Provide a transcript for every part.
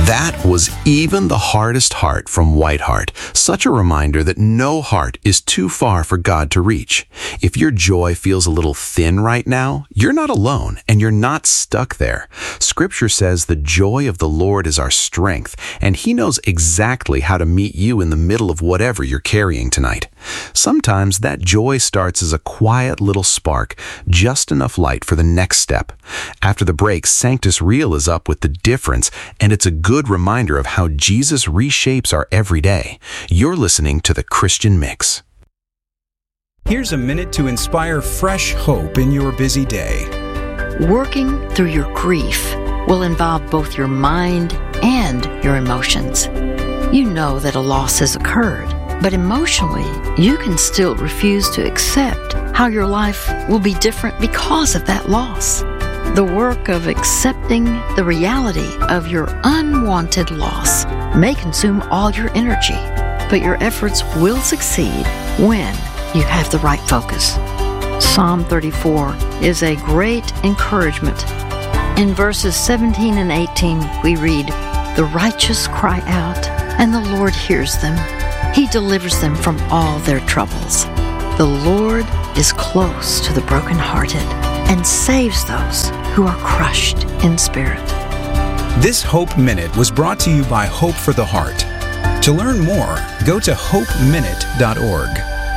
That was Even the Hardest Heart from Whiteheart. Such a reminder that no heart is too far for God to reach. If your joy feels a little thin right now, you're not alone and you're not stuck there. Scripture says the joy of the Lord is our strength, and He knows exactly how to meet you in the middle of whatever you're carrying tonight. Sometimes that joy starts as a quiet little spark, just enough light for the next step. After the break, Sanctus Real is up with the difference, and it's a good reminder of how Jesus reshapes our everyday. You're listening to The Christian Mix. Here's a minute to inspire fresh hope in your busy day. Working through your grief will involve both your mind and your emotions. You know that a loss has occurred, but emotionally, you can still refuse to accept how your life will be different because of that loss. The work of accepting the reality of your unwanted loss may consume all your energy, but your efforts will succeed when you have the right focus. Psalm 34 is a great encouragement. In verses 17 and 18, we read, "The righteous cry out, and the Lord hears them. He delivers them from all their troubles. The Lord is close to the brokenhearted and saves those who are crushed in spirit." This Hope Minute was brought to you by Hope for the Heart. To learn more, go to hopeminute.org.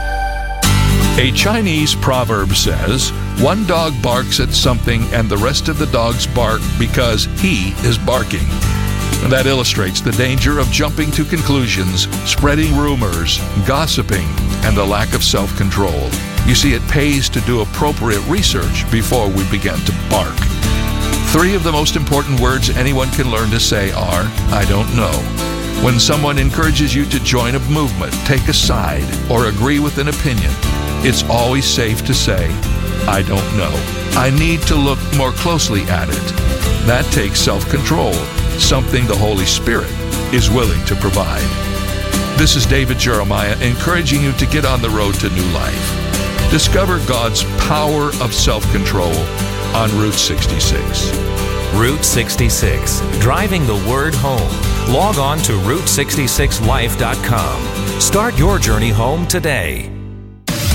A Chinese proverb says, "One dog barks at something and the rest of the dogs bark because he is barking." That illustrates the danger of jumping to conclusions, spreading rumors, gossiping, and the lack of self-control. You see, it pays to do appropriate research before we begin to bark. 3 of the most important words anyone can learn to say are, "I don't know." When someone encourages you to join a movement, take a side, or agree with an opinion, it's always safe to say, "I don't know. I need to look more closely at it." That takes self-control, something the Holy Spirit is willing to provide. This is David Jeremiah encouraging you to get on the road to new life. Discover God's power of self-control on Route 66. Route 66, driving the word home. Log on to Route66Life.com. Start your journey home today.